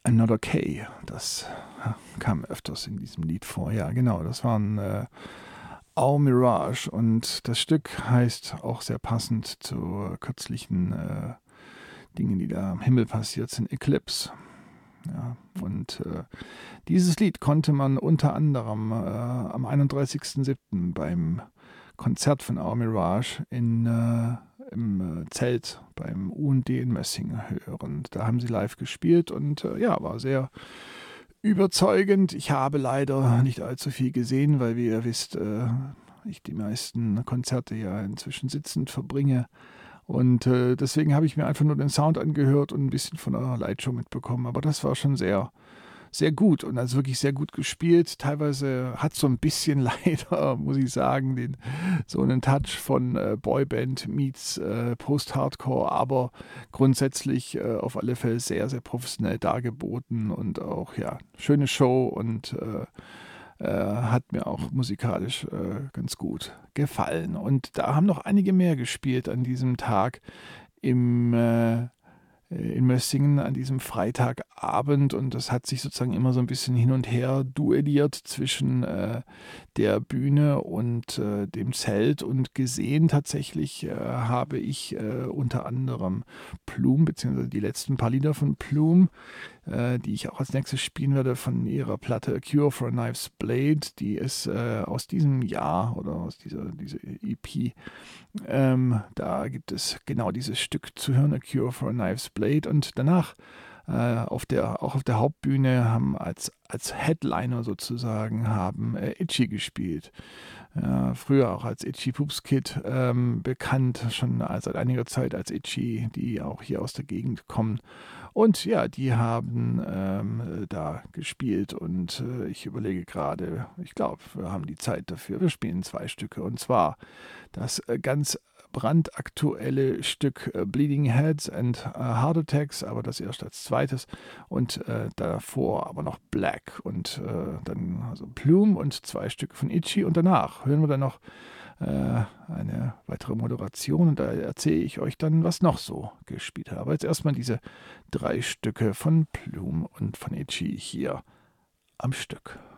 Another K, das kam öfters in diesem Lied vor. Ja, genau, das waren Our Mirage und das Stück heißt auch sehr passend zu kürzlichen Dingen, die da am Himmel passiert sind, Eclipse. Ja, und dieses Lied konnte man unter anderem am 31.07. beim Konzert von Our Mirage im Zelt beim U&D in Mössingen hören. Da haben sie live gespielt und ja, war sehr überzeugend. Ich habe leider nicht allzu viel gesehen, weil, wie ihr wisst, ich die meisten Konzerte ja inzwischen sitzend verbringe. Und deswegen habe ich mir einfach nur den Sound angehört und ein bisschen von der Lightshow mitbekommen. Aber das war schon sehr, sehr gut und also wirklich sehr gut gespielt. Teilweise hat so ein bisschen leider, muss ich sagen, so einen Touch von Boyband meets Post-Hardcore, aber grundsätzlich auf alle Fälle sehr, sehr professionell dargeboten und auch, ja, schöne Show und hat mir auch musikalisch ganz gut gefallen. Und da haben noch einige mehr gespielt an diesem Tag in Mössingen an diesem Freitagabend und das hat sich sozusagen immer so ein bisschen hin und her duelliert zwischen der Bühne und dem Zelt und gesehen tatsächlich habe ich unter anderem Plume, beziehungsweise die letzten paar Lieder von Plume, die ich auch als nächstes spielen werde von ihrer Platte A Cure for a Knife's Blade, die ist aus diesem Jahr oder aus dieser EP. Da gibt es genau dieses Stück zu hören, A Cure for a Knife's Blade. Und danach auch auf der Hauptbühne haben als Headliner sozusagen haben Itchy gespielt. Früher auch als Itchy Poops Kid bekannt, schon seit einiger Zeit als Itchy, die auch hier aus der Gegend kommen. Und ja, die haben da gespielt und ich überlege gerade, ich glaube, wir haben die Zeit dafür. Wir spielen 2 Stücke und zwar das ganz brandaktuelle Stück Bleeding Heads and Heart Attacks, aber das erst als zweites und davor aber noch Black und dann also Plume und 2 Stücke von Itchy und danach hören wir dann noch eine weitere Moderation und da erzähle ich euch dann, was noch so gespielt habe. Aber jetzt erstmal diese 3 Stücke von Plume und von Itchy hier am Stück.